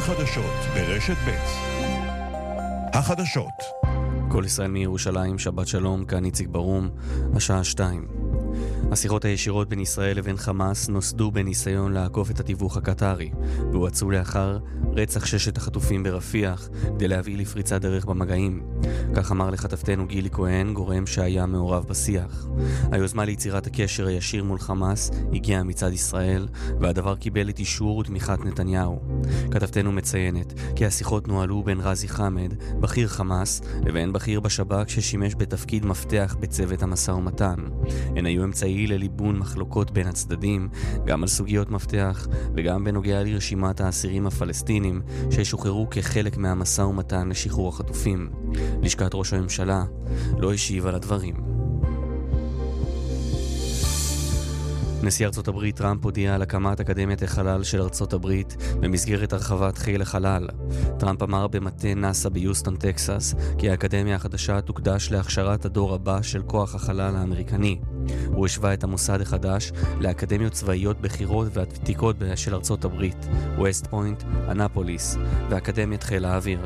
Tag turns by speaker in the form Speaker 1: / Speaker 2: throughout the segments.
Speaker 1: חדשות ברשת ב'. החדשות.
Speaker 2: כל ישראל מירושלים, שבת שלום, כאן איציק ברום, השעה 2. השיחות הישירות בין ישראל לבין חמאס נוסדו בניסיון לעקוף את התיווך הקטרי, והואצו לאחר רצח 6 החטופים ברפיח, כדי להביא לפריצת דרך במגעים. כך אמר לכתבתנו גילי כהן, גורם שהיה מעורב בשיח. היוזמה ליצירת הקשר הישיר מול חמאס הגיעה מצד ישראל, והדבר קיבל את אישור ותמיכת נתניהו. כתבתנו מציינת כי השיחות נוהלו בין רזי חמד, בכיר חמאס, לבין בכיר בשב"כ ששימש בתפקיד מפתח בצוות המשא ומתן. הן היו אמצעי לליבון מחלוקות בין הצדדים, גם על סוגיות מפתח וגם בנוגע לרשימת האסירים הפלסטינים ששוחררו כחלק מהמשא ומתן לשחרור החטופים. לשכת ראש הממשלה לא השיב על הדברים. נשיא ארצות הברית טראמפ הודיע על הקמת אקדמיית החלל של ארצות הברית במסגרת הרחבת חיל החלל. טראמפ אמר במטה נאסא ביוסטון, טקסס, כי האקדמיה החדשה תוקדש להכשרת הדור הבא של כוח החלל האמריקני. הוא השווה את המוסד החדש לאקדמיות צבאיות בחירות ועתיקות של ארצות הברית, ווסט פוינט, אנפוליס ואקדמיית חיל האוויר.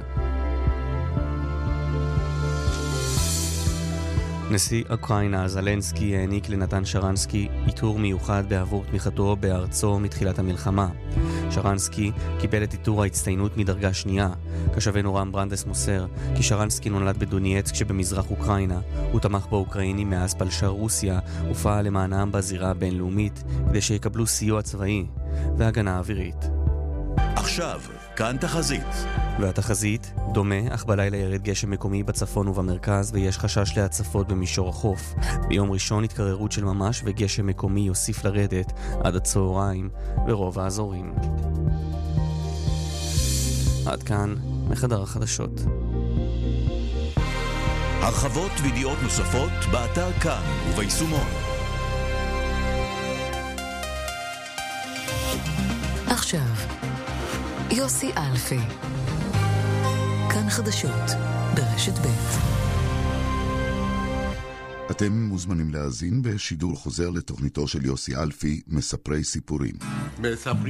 Speaker 2: נשיא אוקראינה זלנסקי העניק לנתן שרנסקי עיטור מיוחד בעבור תמיכתו בארצו מתחילת המלחמה. שרנסקי קיבל את עיטור ההצטיינות מדרגה שנייה. כשבנו רם ברנדס מוסר כי שרנסקי נולד בדונייצק שבמזרח אוקראינה. הוא תמך באוקראינים מאז פלשה רוסיה ופעל למענם בזירה הבינלאומית כדי שיקבלו סיוע צבאי והגנה אווירית.
Speaker 1: עכשיו, כאן תחזית.
Speaker 2: והתחזית דומה, אך בלילה ירד גשם מקומי בצפון ובמרכז ויש חשש להצפות במישור החוף. ביום ראשון התקררות של ממש וגשם מקומי יוסיף לרדת עד הצהריים ברוב האזורים. עד כאן מחדר החדשות.
Speaker 1: הרחבות וידיעות נוספות באתר כאן וביישומון.
Speaker 3: עכשיו יוסי אלפי, כאן חדשות ברשת ב'.
Speaker 4: אתם מוזמנים להאזין בשידור חוזר לתוכניתו של יוסי אלפי, מספרי סיפורים.